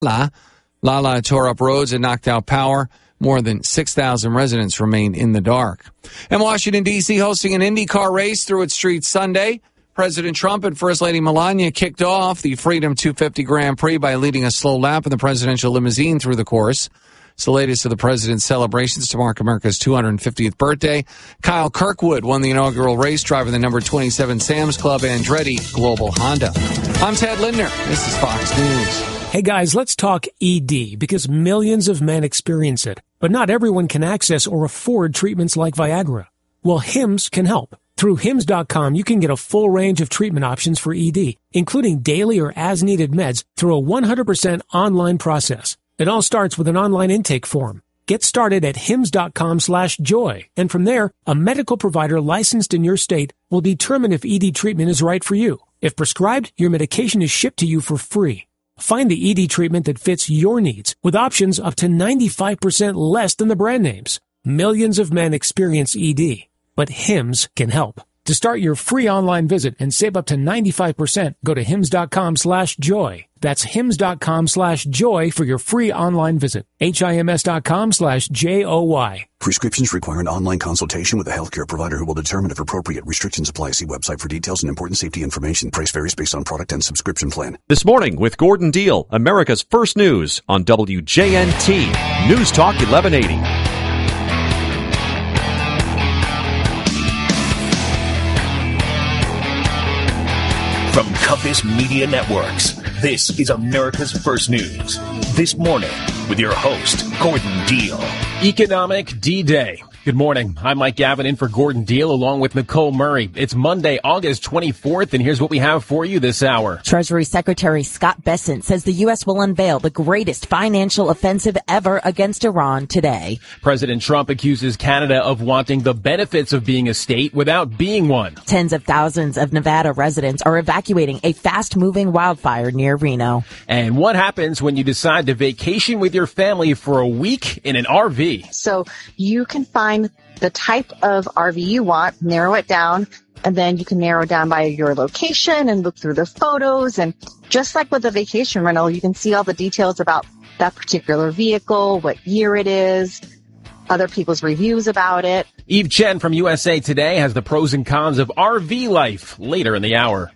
Lala tore up roads and knocked out power. More than 6,000 residents remain in the dark. And Washington, D.C. hosting an IndyCar race through its streets Sunday. President Trump and First Lady Melania kicked off the Freedom 250 Grand Prix by leading a slow lap in the presidential limousine through the course. It's the latest of the president's celebrations to mark America's 250th birthday. Kyle Kirkwood won the inaugural race, driving the number 27 Sam's Club Andretti Global Honda. I'm Ted Lindner. This is Fox News. Hey guys, let's talk ED because millions of men experience it, but not everyone can access or afford treatments like Viagra. Well, Hims can help. Through Hims.com, you can get a full range of treatment options for ED, including daily or as-needed meds through a 100% online process. It all starts with an online intake form. Get started at hims.com/joy, and from there, a medical provider licensed in your state will determine if ED treatment is right for you. If prescribed, your medication is shipped to you for free. Find the ED treatment that fits your needs with options up to 95% less than the brand names. Millions of men experience ED, but Hims can help. To start your free online visit and save up to 95%, go to hims.com/joy. That's hims.com/joy for your free online visit. HIMS.com/JOY. Prescriptions require an online consultation with a healthcare provider who will determine if appropriate. Restrictions apply. See website for details and important safety information. Price varies based on product and subscription plan. This morning with Gordon Deal, America's First News on WJNT. News Talk 1180. From Compass Media Networks, this is America's First News. This morning with your host, Gordon Deal. Economic D-Day. Good morning. I'm Mike Gavin in for Gordon Deal along with Nicole Murray. It's Monday, August 24th, and here's what we have for you this hour. Treasury Secretary Scott Bessent says the U.S. will unveil the greatest financial offensive ever against Iran today. President Trump accuses Canada of wanting the benefits of being a state without being one. Tens of thousands of Nevada residents are evacuating a fast-moving wildfire near Reno. And what happens when you decide to vacation with your family for a week in an RV? So you can find the type of RV you want, narrow it down, and then you can narrow down by your location and look through the photos. And just like with a vacation rental, you can see all the details about that particular vehicle, what year it is, other people's reviews about it. Eve Chen from USA Today has the pros and cons of RV life later in the hour.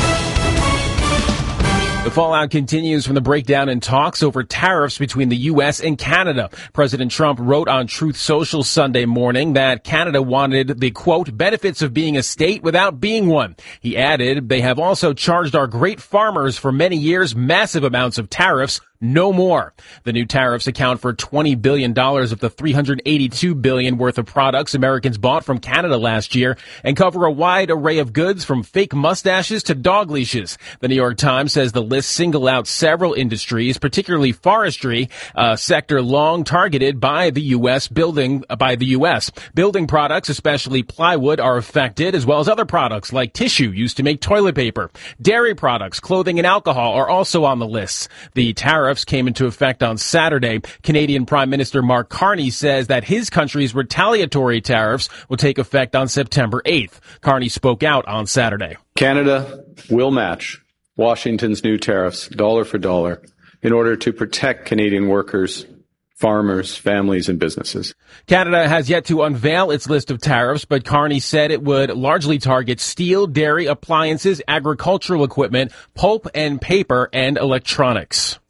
The fallout continues from the breakdown in talks over tariffs between the U.S. and Canada. President Trump wrote on Truth Social Sunday morning that Canada wanted the, quote, benefits of being a state without being one. He added, they have also charged our great farmers for many years massive amounts of tariffs. No more. The new tariffs account for $20 billion of the $382 billion worth of products Americans bought from Canada last year and cover a wide array of goods from fake mustaches to dog leashes. The New York Times says the list singled out several industries, particularly forestry, a sector long targeted by the U.S. Building products, especially plywood, are affected, as well as other products like tissue used to make toilet paper. Dairy products, clothing, and alcohol are also on the list. The tariffs came into effect on Saturday. Canadian Prime Minister Mark Carney says that his country's retaliatory tariffs will take effect on September 8th. Carney spoke out on Saturday. Canada will match Washington's new tariffs dollar for dollar in order to protect Canadian workers, farmers, families, and businesses. Canada has yet to unveil its list of tariffs, but Carney said it would largely target steel, dairy, appliances, agricultural equipment, pulp and paper, and electronics.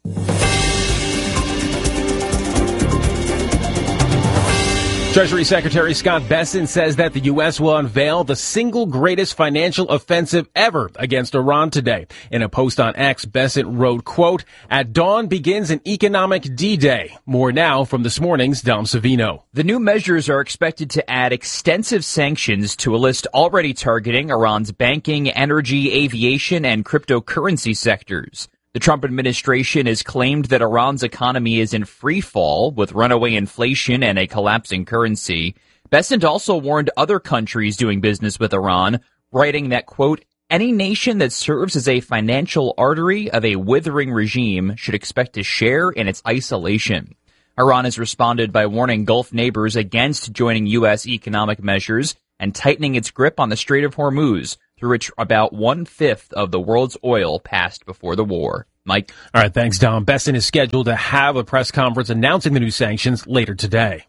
Treasury Secretary Scott Bessent says that the U.S. will unveil the single greatest financial offensive ever against Iran today. In a post on X, Bessent wrote, quote, at dawn begins an economic D-Day. More now from this morning's Dom Savino. The new measures are expected to add extensive sanctions to a list already targeting Iran's banking, energy, aviation, and cryptocurrency sectors. The Trump administration has claimed that Iran's economy is in free fall with runaway inflation and a collapsing currency. Bessent also warned other countries doing business with Iran, writing that, quote, any nation that serves as a financial artery of a withering regime should expect to share in its isolation. Iran has responded by warning Gulf neighbors against joining U.S. economic measures and tightening its grip on the Strait of Hormuz, through which about 1/5 of the world's oil passed before the war. Mike. All right, thanks, Dom. Besson is scheduled to have a press conference announcing the new sanctions later today.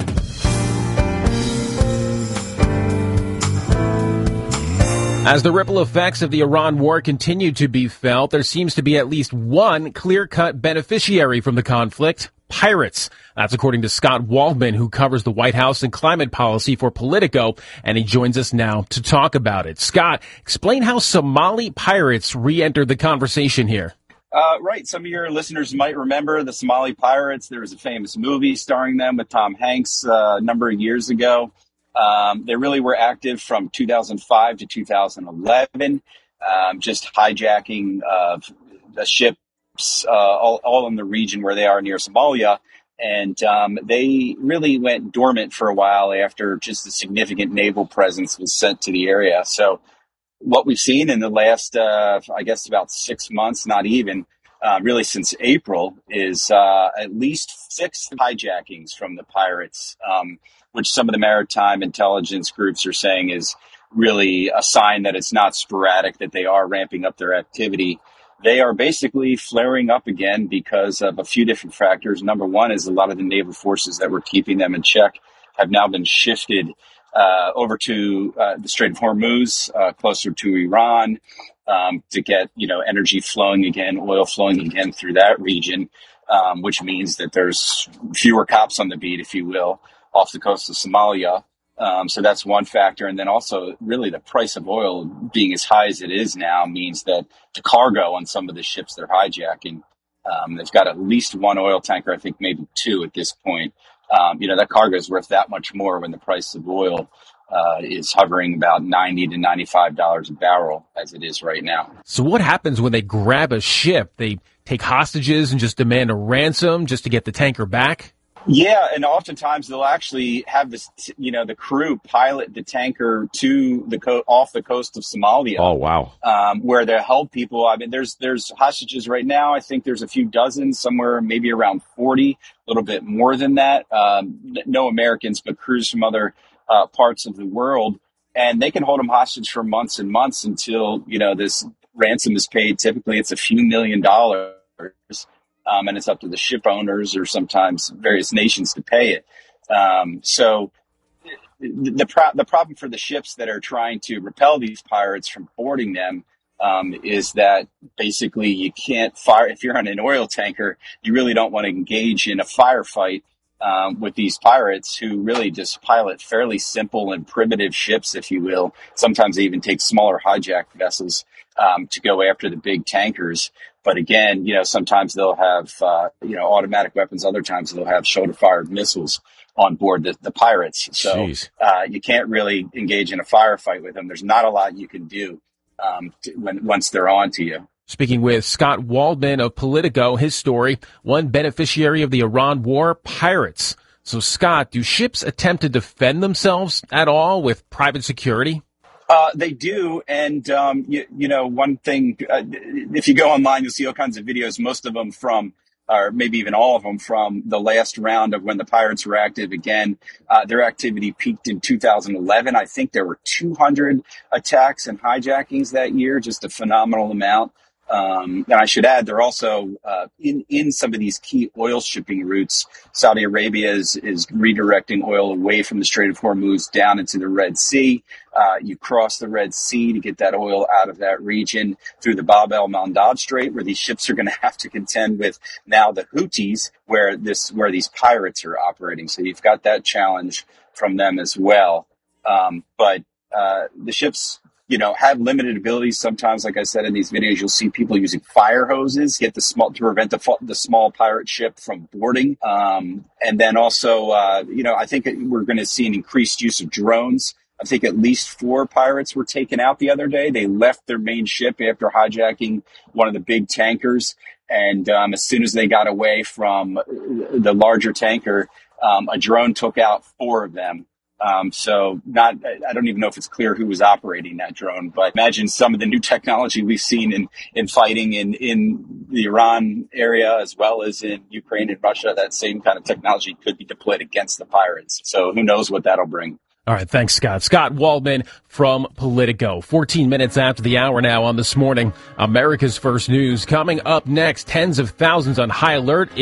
As the ripple effects of the Iran war continue to be felt, there seems to be at least one clear-cut beneficiary from the conflict: pirates. That's according to Scott Waldman, who covers the White House and climate policy for Politico, and he joins us now to talk about it. Scott, explain how Somali pirates re-entered the conversation here. Right. Some of your listeners might remember the Somali pirates. There was a famous movie starring them with Tom Hanks a number of years ago. They really were active from 2005 to 2011, just hijacking the ships all in the region where they are near Somalia. And they really went dormant for a while after just a significant naval presence was sent to the area. So what we've seen in the last, I guess, about 6 months, not even, really since April, is at least 6 hijackings from the pirates, which some of the maritime intelligence groups are saying is really a sign that it's not sporadic, that they are ramping up their activity. They are basically flaring up again because of a few different factors. Number one is a lot of the naval forces that were keeping them in check have now been shifted over to the Strait of Hormuz, closer to Iran, to get, energy flowing again, oil flowing again through that region, which means that there's fewer cops on the beat, if you will, off the coast of Somalia. So that's one factor. And then also really the price of oil being as high as it is now means that the cargo on some of the ships they're hijacking, they've got at least one oil tanker, I think maybe 2 at this point. That cargo is worth that much more when the price of oil is hovering about $90 to $95 a barrel as it is right now. So what happens when they grab a ship? They take hostages and just demand a ransom just to get the tanker back? Yeah, and oftentimes they'll actually have this, the crew pilot the tanker to off the coast of Somalia. Oh, wow. Where they'll help people. I mean, there's hostages right now. I think there's a few dozen, somewhere maybe around 40, a little bit more than that. No Americans, but crews from other parts of the world. And they can hold them hostage for months and months until, this ransom is paid. Typically, it's a few $1 million. And it's up to the ship owners or sometimes various nations to pay it. So the problem for the ships that are trying to repel these pirates from boarding them is that basically you can't fire. If you're on an oil tanker, you really don't want to engage in a firefight with these pirates who really just pilot fairly simple and primitive ships, if you will. Sometimes they even take smaller hijacked vessels to go after the big tankers. But again, sometimes they'll have, automatic weapons. Other times they'll have shoulder-fired missiles on board the pirates. So you can't really engage in a firefight with them. There's not a lot you can do once they're on to you. Speaking with Scott Waldman of Politico, his story, one beneficiary of the Iran war, pirates. So, Scott, do ships attempt to defend themselves at all with private security? They do. And, one thing, if you go online, you'll see all kinds of videos, most of them from, or maybe even all of them from the last round of when the pirates were active again. Their activity peaked in 2011. I think there were 200 attacks and hijackings that year, just a phenomenal amount. And I should add, they're also in some of these key oil shipping routes. Saudi Arabia is redirecting oil away from the Strait of Hormuz down into the Red Sea. You cross the Red Sea to get that oil out of that region through the Bab el-Mandab Strait, where these ships are going to have to contend with now the Houthis, where these pirates are operating. So you've got that challenge from them as well. But the ships, have limited abilities. Sometimes, like I said in these videos, you'll see people using fire hoses to prevent the small pirate ship from boarding. And then also, I think we're going to see an increased use of drones. I think at least 4 pirates were taken out the other day. They left their main ship after hijacking one of the big tankers. And as soon as they got away from the larger tanker, a drone took out 4 of them. I don't even know if it's clear who was operating that drone, but imagine some of the new technology we've seen in fighting in the Iran area, as well as in Ukraine and Russia. That same kind of technology could be deployed against the pirates. So who knows what that'll bring. All right, thanks, Scott. Scott Waldman from Politico. 14 minutes after the hour now on This Morning, America's First News. Coming up next, tens of thousands on high alert